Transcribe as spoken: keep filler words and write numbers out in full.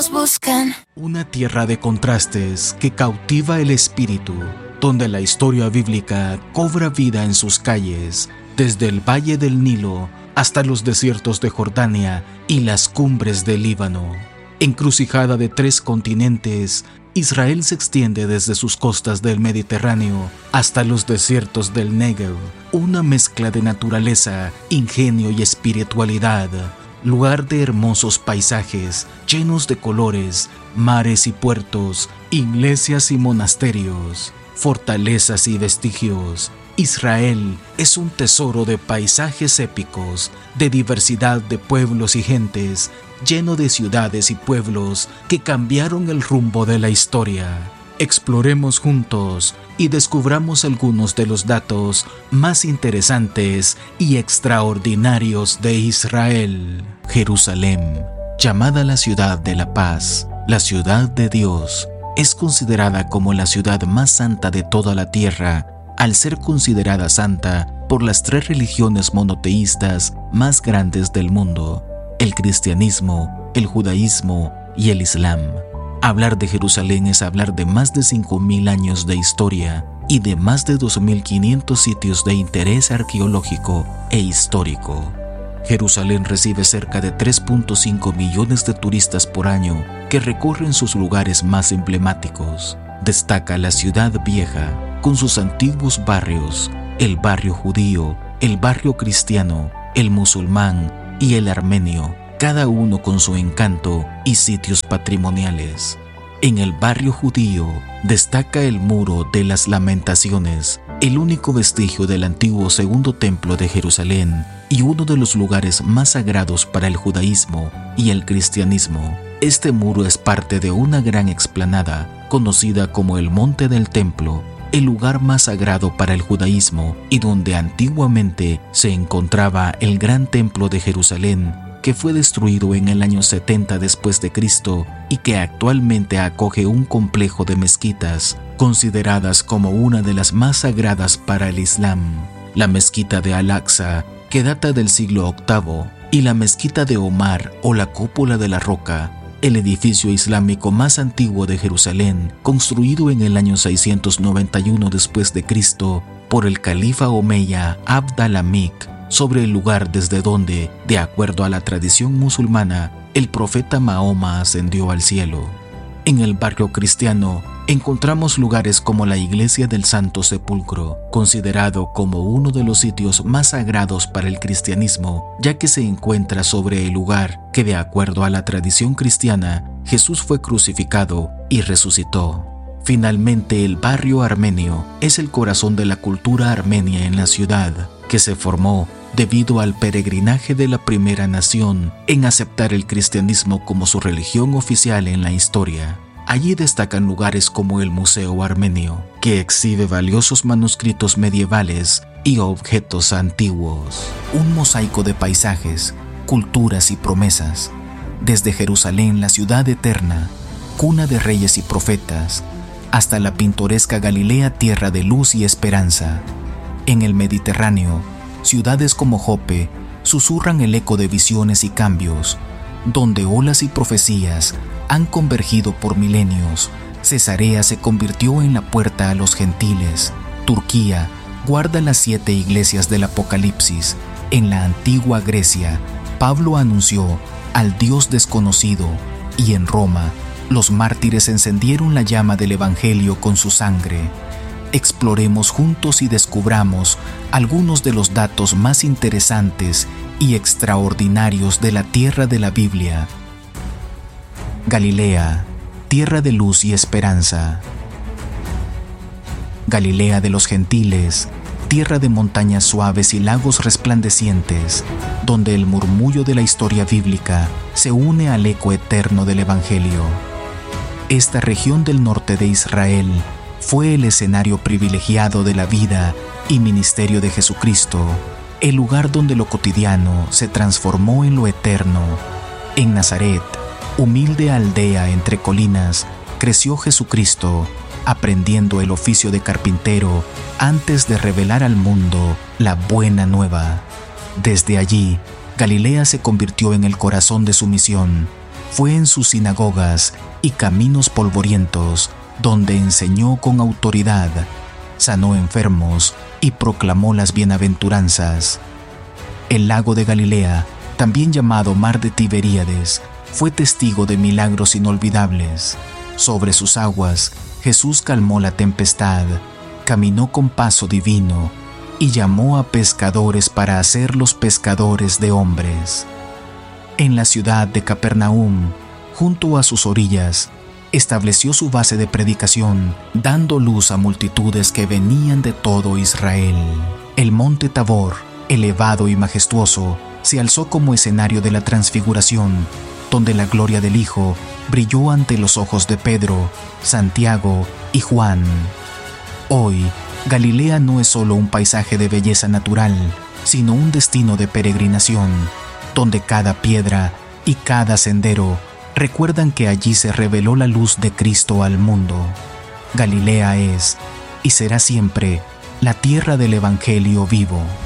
todos buscan. Una tierra de contrastes que cautiva el espíritu, donde la historia bíblica cobra vida en sus calles, desde el valle del Nilo hasta los desiertos de Jordania y las cumbres del Líbano. Encrucijada de tres continentes, Israel se extiende desde sus costas del Mediterráneo hasta los desiertos del Negev, una mezcla de naturaleza, ingenio y espiritualidad, lugar de hermosos paisajes llenos de colores, mares y puertos, iglesias y monasterios, fortalezas y vestigios. Israel es un tesoro de paisajes épicos, de diversidad de pueblos y gentes, lleno de ciudades y pueblos que cambiaron el rumbo de la historia. Exploremos juntos y descubramos algunos de los datos más interesantes y extraordinarios de Israel. Jerusalén, llamada la ciudad de la paz, la ciudad de Dios, es considerada como la ciudad más santa de toda la tierra, al ser considerada santa por las tres religiones monoteístas más grandes del mundo: el cristianismo, el judaísmo y el islam. Hablar de Jerusalén es hablar de más de cinco mil años de historia y de más de dos mil quinientos sitios de interés arqueológico e histórico. Jerusalén recibe cerca de tres punto cinco millones de turistas por año que recorren sus lugares más emblemáticos. Destaca la ciudad vieja, con sus antiguos barrios, el barrio judío, el barrio cristiano, el musulmán y el armenio, cada uno con su encanto y sitios patrimoniales. En el barrio judío destaca el Muro de las Lamentaciones, el único vestigio del antiguo segundo templo de Jerusalén y uno de los lugares más sagrados para el judaísmo y el cristianismo. Este muro es parte de una gran explanada conocida como el Monte del Templo, el lugar más sagrado para el judaísmo y donde antiguamente se encontraba el gran templo de Jerusalén, que fue destruido en el año setenta después de Cristo y que actualmente acoge un complejo de mezquitas consideradas como una de las más sagradas para el Islam: la mezquita de Al-Aqsa, que data del siglo octavo, y la mezquita de Omar o la Cúpula de la Roca, el edificio islámico más antiguo de Jerusalén, construido en el año seiscientos noventa y uno después de Cristo por el califa omeya Abd al-Hamid, sobre el lugar desde donde, de acuerdo a la tradición musulmana, el profeta Mahoma ascendió al cielo. En el barrio cristiano encontramos lugares como la Iglesia del Santo Sepulcro, considerado como uno de los sitios más sagrados para el cristianismo, ya que se encuentra sobre el lugar que, de acuerdo a la tradición cristiana, Jesús fue crucificado y resucitó. Finalmente, el barrio armenio es el corazón de la cultura armenia en la ciudad, que se formó debido al peregrinaje de la primera nación en aceptar el cristianismo como su religión oficial en la historia. Allí destacan lugares como el Museo Armenio, que exhibe valiosos manuscritos medievales y objetos antiguos. Un mosaico de paisajes, culturas y promesas. Desde Jerusalén, la ciudad eterna, cuna de reyes y profetas, hasta la pintoresca Galilea, tierra de luz y esperanza. En el Mediterráneo, ciudades como Jope susurran el eco de visiones y cambios, donde olas y profecías han convergido por milenios. Cesarea se convirtió en la puerta a los gentiles. Turquía guarda las siete iglesias del Apocalipsis. En la antigua Grecia, Pablo anunció al Dios desconocido, y en Roma, los mártires encendieron la llama del Evangelio con su sangre. Exploremos juntos y descubramos algunos de los datos más interesantes y extraordinarios de la tierra de la Biblia. Galilea, tierra de luz y esperanza. Galilea de los gentiles, tierra de montañas suaves y lagos resplandecientes, donde el murmullo de la historia bíblica se une al eco eterno del Evangelio. Esta región del norte de Israel fue el escenario privilegiado de la vida y ministerio de Jesucristo, el lugar donde lo cotidiano se transformó en lo eterno. En Nazaret, humilde aldea entre colinas, creció Jesucristo, aprendiendo el oficio de carpintero antes de revelar al mundo la buena nueva. Desde allí, Galilea se convirtió en el corazón de su misión. Fue en sus sinagogas y caminos polvorientos donde enseñó con autoridad, sanó enfermos y proclamó las bienaventuranzas. El lago de Galilea, también llamado Mar de Tiberíades, fue testigo de milagros inolvidables. Sobre sus aguas, Jesús calmó la tempestad, caminó con paso divino y llamó a pescadores para hacerlos pescadores de hombres. En la ciudad de Capernaum, junto a sus orillas, estableció su base de predicación, dando luz a multitudes que venían de todo Israel. El monte Tabor, elevado y majestuoso, se alzó como escenario de la transfiguración, donde la gloria del Hijo brilló ante los ojos de Pedro, Santiago y Juan. Hoy, Galilea no es solo un paisaje de belleza natural, sino un destino de peregrinación, donde cada piedra y cada sendero recuerdan que allí se reveló la luz de Cristo al mundo. Galilea es, y será siempre, la tierra del Evangelio vivo.